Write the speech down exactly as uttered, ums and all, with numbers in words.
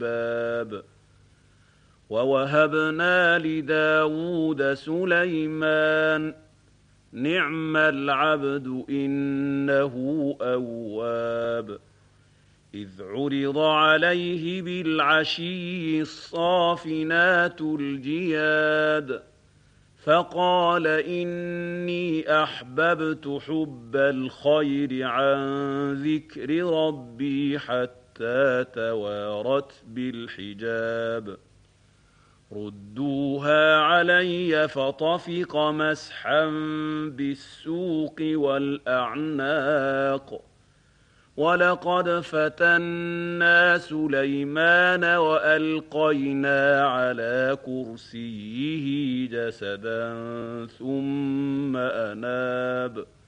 باب ووهبنا لداود سليمان نعم العبد إنه أواب إذ عرض عليه بالعشي الصافنات الجياد فقال إني أحببت حب الخير عن ذكر ربي حتى توارت بالحجاب ردوها علي فطفق مسحا بالسوق والأعناق ولقد فتنا سليمان وألقينا على كرسيه جسدا ثم أناب